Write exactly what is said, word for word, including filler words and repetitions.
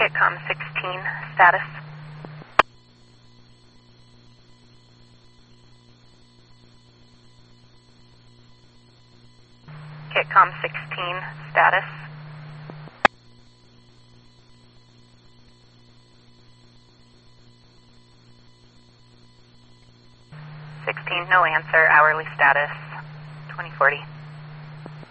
Kitcom sixteen, status. Kitcom sixteen, status. sixteen, no answer, hourly status, twenty forty.